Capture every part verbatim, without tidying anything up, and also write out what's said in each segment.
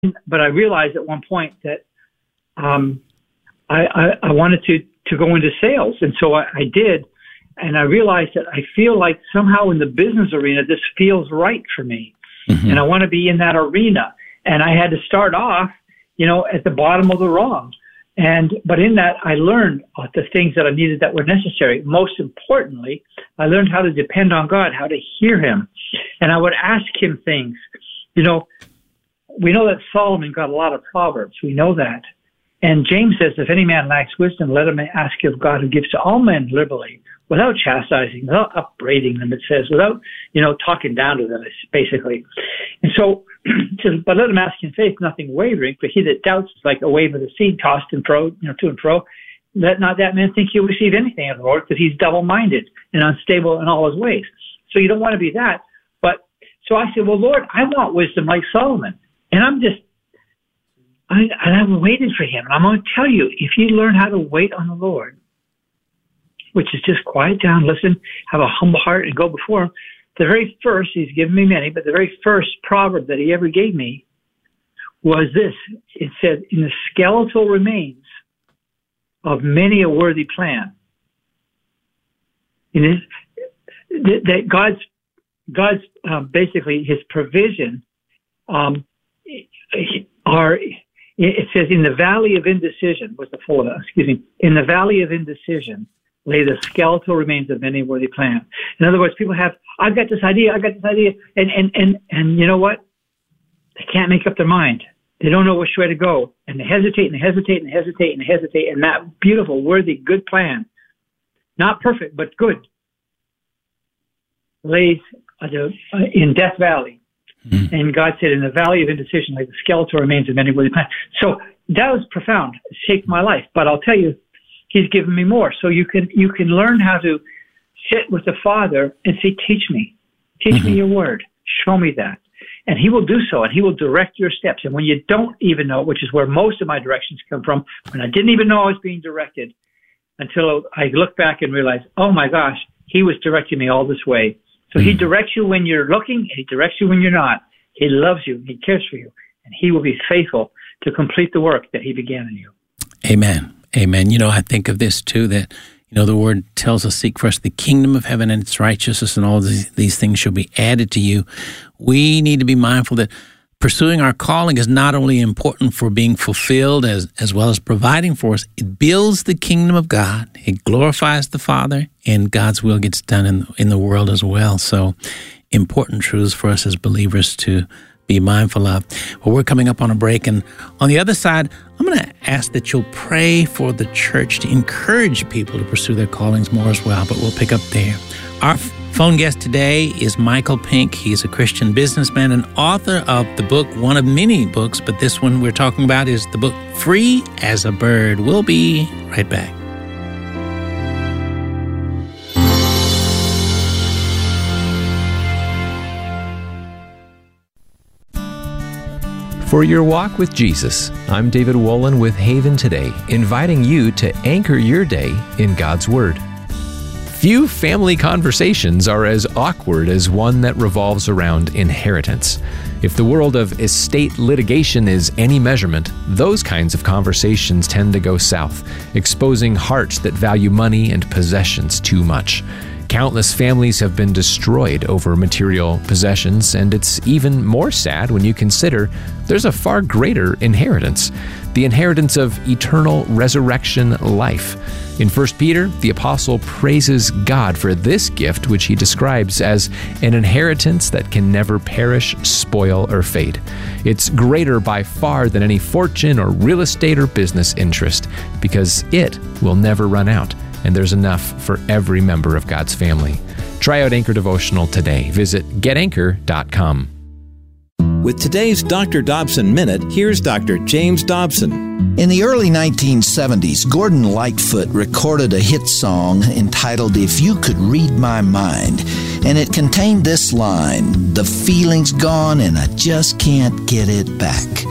but I realized at one point that um, I, I, I wanted to, to go into sales. And so I, I did. And I realized that I feel like somehow in the business arena, this feels right for me. Mm-hmm. And I want to be in that arena. And I had to start off, you know, at the bottom of the rung. And, but in that, I learned the things that I needed that were necessary. Most importantly, I learned how to depend on God, how to hear him. And I would ask him things. You know, we know that Solomon got a lot of Proverbs. We know that. And James says, if any man lacks wisdom, let him ask of God, who gives to all men liberally, without chastising, without upbraiding them, it says, without, you know, talking down to them, basically. And so, but let him ask in faith, nothing wavering, for he that doubts is like a wave of the sea tossed and fro, you know, to and fro. Let not that man think he'll receive anything of the Lord, because he's double-minded and unstable in all his ways. So you don't want to be that. But so I said, well, Lord, I want wisdom like Solomon. And I'm just, I, and I'm waiting for him. And I'm going to tell you, if you learn how to wait on the Lord, which is just quiet down, listen, have a humble heart, and go before him. The very first, he's given me many, but the very first proverb that he ever gave me was this. It said, in the skeletal remains of many a worthy plan. In his, that God's, God's uh, basically his provision um, are, it says, in the valley of indecision, was the full, excuse me, in the valley of indecision, lay the skeletal remains of many worthy plan. In other words, people have, I've got this idea, I've got this idea, and, and, and, and you know what? They can't make up their mind. They don't know which way to go. And they hesitate and they hesitate and they hesitate and they hesitate. And that beautiful, worthy, good plan, not perfect, but good, lays in Death Valley. Mm-hmm. And God said, in the valley of indecision, lay the skeletal remains of many worthy plan. So that was profound. It shaped my life. But I'll tell you, he's given me more. So you can you can learn how to sit with the Father and say, teach me. Teach mm-hmm. me your word. Show me that. And he will do so, and he will direct your steps. And when you don't even know, which is where most of my directions come from, when I didn't even know I was being directed, until I look back and realize, oh my gosh, he was directing me all this way. So mm-hmm. he directs you when you're looking, and he directs you when you're not. He loves you, he cares for you, and he will be faithful to complete the work that he began in you. Amen. Amen. You know, I think of this too, that, you know, the word tells us, seek first the kingdom of heaven and its righteousness, and all these, these things shall be added to you. We need to be mindful that pursuing our calling is not only important for being fulfilled as, as well as providing for us, it builds the kingdom of God. It glorifies the Father, and God's will gets done in, in the world as well. So important truths for us as believers to be mindful of. Well, we're coming up on a break, and on the other side, I'm going to ask that you'll pray for the church to encourage people to pursue their callings more as well, but we'll pick up there. Our phone guest today is Michael Pink. He's a Christian businessman and author of the book, one of many books, but this one we're talking about is the book Free as a Bird. We'll be right back. For your walk with Jesus, I'm David Wolin with Haven Today, inviting you to anchor your day in God's Word. Few family conversations are as awkward as one that revolves around inheritance. If the world of estate litigation is any measurement, those kinds of conversations tend to go south, exposing hearts that value money and possessions too much. Countless families have been destroyed over material possessions, and it's even more sad when you consider there's a far greater inheritance, the inheritance of eternal resurrection life. In First Peter, the apostle praises God for this gift, which he describes as an inheritance that can never perish, spoil, or fade. It's greater by far than any fortune or real estate or business interest, because it will never run out. And there's enough for every member of God's family. Try out Anchor Devotional today. Visit get anchor dot com. With today's Doctor Dobson Minute, here's Doctor James Dobson. In the early nineteen seventies, Gordon Lightfoot recorded a hit song entitled If You Could Read My Mind, and it contained this line, "The feeling's gone and I just can't get it back."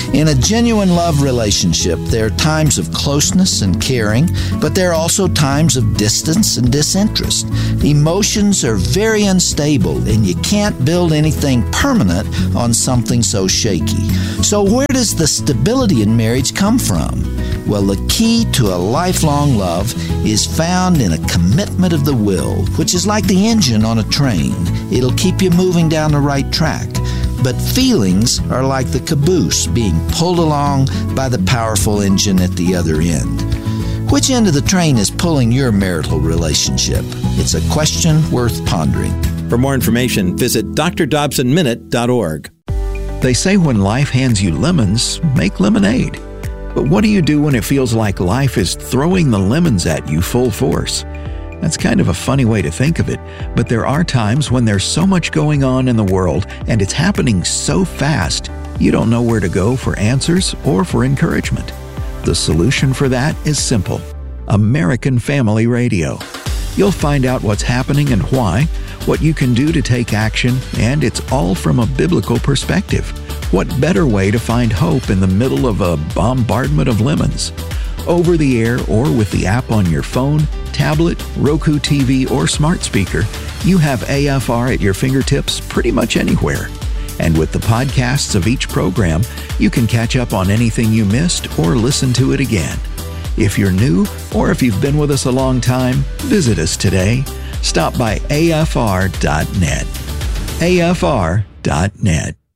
In a genuine love relationship, there are times of closeness and caring, but there are also times of distance and disinterest. Emotions are very unstable, and you can't build anything permanent on something so shaky. So where does the stability in marriage come from? Well, the key to a lifelong love is found in a commitment of the will, which is like the engine on a train. It'll keep you moving down the right track. But feelings are like the caboose being pulled along by the powerful engine at the other end. Which end of the train is pulling your marital relationship? It's a question worth pondering. For more information, visit d r dobson minute dot org. They say when life hands you lemons, make lemonade. But what do you do when it feels like life is throwing the lemons at you full force? That's kind of a funny way to think of it, but there are times when there's so much going on in the world and it's happening so fast, you don't know where to go for answers or for encouragement. The solution for that is simple: American Family Radio. You'll find out what's happening and why, what you can do to take action, and it's all from a biblical perspective. What better way to find hope in the middle of a bombardment of lemons? Over the air or with the app on your phone, tablet, Roku T V, or smart speaker, you have A F R at your fingertips pretty much anywhere. And with the podcasts of each program, you can catch up on anything you missed or listen to it again. If you're new or if you've been with us a long time, visit us today. Stop by A F R dot net. A F R dot net.